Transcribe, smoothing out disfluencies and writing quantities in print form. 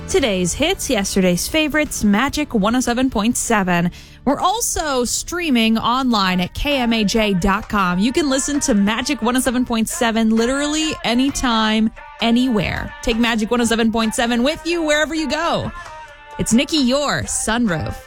Today's hits, yesterday's favorites, Magic 107.7. We're also streaming online at kmaj.com. You can listen to Magic 107.7 literally anytime, anywhere. Take Magic 107.7 with you wherever you go. It's Nikki Your Sunroof.